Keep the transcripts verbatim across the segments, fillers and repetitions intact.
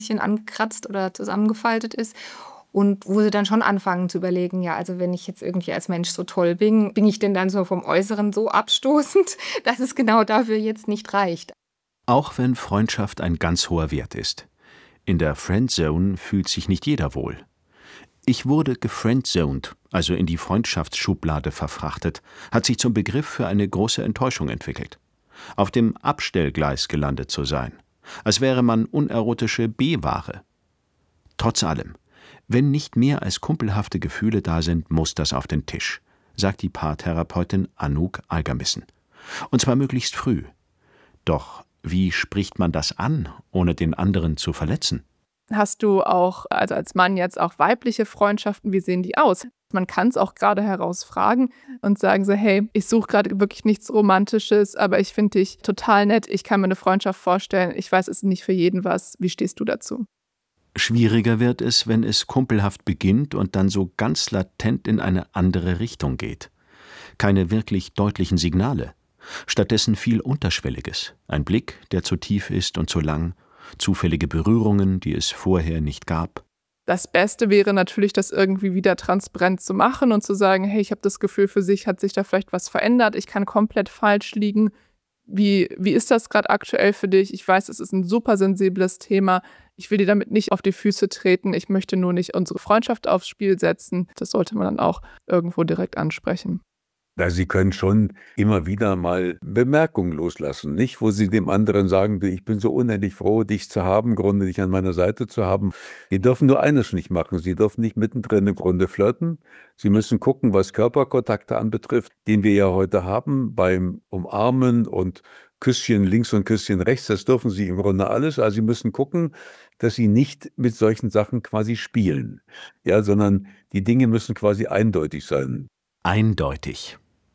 bisschen angekratzt oder zusammengefaltet ist. Und wo sie dann schon anfangen zu überlegen, ja, also wenn ich jetzt irgendwie als Mensch so toll bin, bin ich denn dann so vom Äußeren so abstoßend, dass es genau dafür jetzt nicht reicht. Auch wenn Freundschaft ein ganz hoher Wert ist. In der Friendzone fühlt sich nicht jeder wohl. Ich wurde gefriendzoned, also in die Freundschaftsschublade verfrachtet, hat sich zum Begriff für eine große Enttäuschung entwickelt. Auf dem Abstellgleis gelandet zu sein, als wäre man unerotische B-Ware. Trotz allem, wenn nicht mehr als kumpelhafte Gefühle da sind, muss das auf den Tisch, sagt die Paartherapeutin Anouk Algermissen. Und zwar möglichst früh. Doch wie spricht man das an, ohne den anderen zu verletzen? Hast du auch, also als Mann jetzt auch weibliche Freundschaften, wie sehen die aus? Man kann es auch gerade herausfragen und sagen so, hey, ich suche gerade wirklich nichts Romantisches, aber ich finde dich total nett, ich kann mir eine Freundschaft vorstellen, ich weiß, es ist nicht für jeden was, wie stehst du dazu? Schwieriger wird es, wenn es kumpelhaft beginnt und dann so ganz latent in eine andere Richtung geht. Keine wirklich deutlichen Signale. Stattdessen viel Unterschwelliges. Ein Blick, der zu tief ist und zu lang. Zufällige Berührungen, die es vorher nicht gab. Das Beste wäre natürlich, das irgendwie wieder transparent zu machen und zu sagen, hey, ich habe das Gefühl, für sich hat sich da vielleicht was verändert, ich kann komplett falsch liegen. Wie, wie ist das gerade aktuell für dich? Ich weiß, es ist ein super sensibles Thema. Ich will dir damit nicht auf die Füße treten. Ich möchte nur nicht unsere Freundschaft aufs Spiel setzen. Das sollte man dann auch irgendwo direkt ansprechen. Da Sie können schon immer wieder mal Bemerkungen loslassen, nicht? Wo Sie dem anderen sagen, du, ich bin so unendlich froh, dich zu haben, im Grunde dich an meiner Seite zu haben. Sie dürfen nur eines nicht machen. Sie dürfen nicht mittendrin im Grunde flirten. Sie müssen gucken, was Körperkontakte anbetrifft, den wir ja heute haben, beim Umarmen und Küsschen links und Küsschen rechts. Das dürfen Sie im Grunde alles. Also Sie müssen gucken, dass Sie nicht mit solchen Sachen quasi spielen, ja, sondern die Dinge müssen quasi eindeutig sein. Eindeutig.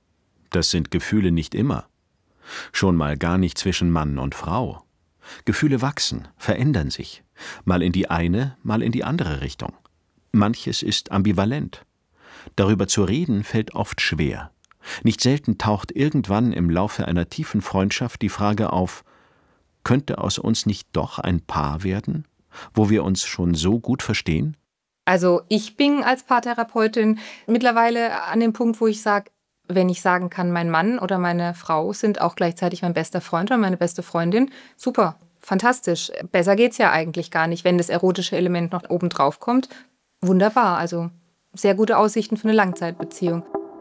Das sind Gefühle nicht immer. Schon mal gar nicht zwischen Mann und Frau. Gefühle wachsen, verändern sich. Mal in die eine, mal in die andere Richtung. Manches ist ambivalent. Darüber zu reden fällt oft schwer. Nicht selten taucht irgendwann im Laufe einer tiefen Freundschaft die Frage auf, könnte aus uns nicht doch ein Paar werden, wo wir uns schon so gut verstehen? Also ich bin als Paartherapeutin mittlerweile an dem Punkt, wo ich sage, wenn ich sagen kann, mein Mann oder meine Frau sind auch gleichzeitig mein bester Freund oder meine beste Freundin, super, fantastisch. Besser geht's ja eigentlich gar nicht, wenn das erotische Element noch oben drauf kommt. Wunderbar, also sehr gute Aussichten für eine Langzeitbeziehung.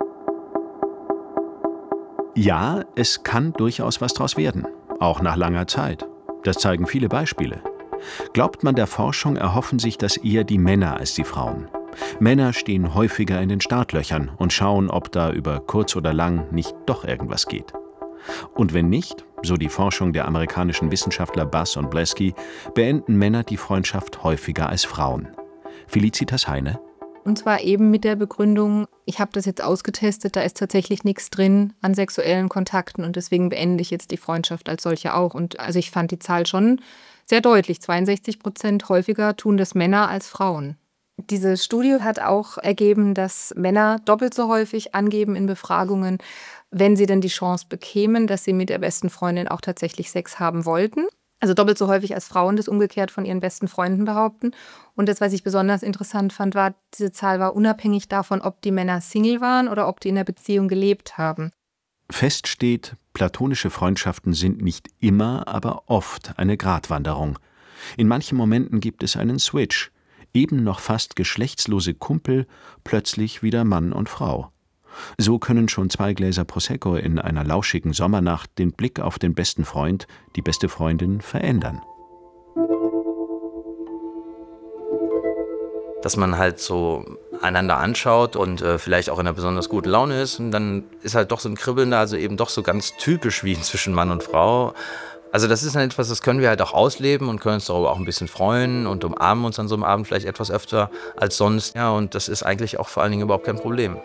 Ja, es kann durchaus was draus werden, auch nach langer Zeit. Das zeigen viele Beispiele. Glaubt man der Forschung, erhoffen sich das eher die Männer als die Frauen. Männer stehen häufiger in den Startlöchern und schauen, ob da über kurz oder lang nicht doch irgendwas geht. Und wenn nicht, so die Forschung der amerikanischen Wissenschaftler Bass und Blesky, beenden Männer die Freundschaft häufiger als Frauen. Felicitas Heine. Und zwar eben mit der Begründung, ich habe das jetzt ausgetestet, da ist tatsächlich nichts drin an sexuellen Kontakten und deswegen beende ich jetzt die Freundschaft als solche auch. Und also ich fand die Zahl schon sehr deutlich. zweiundsechzig Prozent häufiger tun das Männer als Frauen. Diese Studie hat auch ergeben, dass Männer doppelt so häufig angeben in Befragungen, wenn sie denn die Chance bekämen, dass sie mit der besten Freundin auch tatsächlich Sex haben wollten. Also doppelt so häufig als Frauen das umgekehrt von ihren besten Freunden behaupten. Und das, was ich besonders interessant fand, war, diese Zahl war unabhängig davon, ob die Männer Single waren oder ob die in der Beziehung gelebt haben. Fest steht, platonische Freundschaften sind nicht immer, aber oft eine Gratwanderung. In manchen Momenten gibt es einen Switch. Eben noch fast geschlechtslose Kumpel, plötzlich wieder Mann und Frau. So können schon zwei Gläser Prosecco in einer lauschigen Sommernacht den Blick auf den besten Freund, die beste Freundin verändern. Dass man halt so einander anschaut und äh, vielleicht auch in einer besonders guten Laune ist und dann ist halt doch so ein Kribbeln da, also eben doch so ganz typisch wie zwischen Mann und Frau. Also das ist halt etwas, das können wir halt auch ausleben und können uns darüber auch ein bisschen freuen und umarmen uns an so einem Abend vielleicht etwas öfter als sonst. Ja, und das ist eigentlich auch vor allen Dingen überhaupt kein Problem.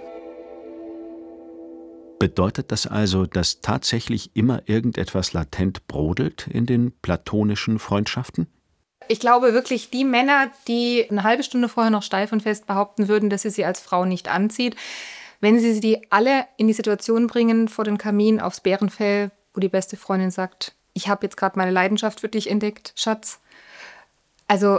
Bedeutet das also, dass tatsächlich immer irgendetwas latent brodelt in den platonischen Freundschaften? Ich glaube wirklich, die Männer, die eine halbe Stunde vorher noch steif und fest behaupten würden, dass sie sie als Frau nicht anzieht, wenn sie die alle in die Situation bringen, vor den Kamin aufs Bärenfell, wo die beste Freundin sagt, ich habe jetzt gerade meine Leidenschaft für dich entdeckt, Schatz. Also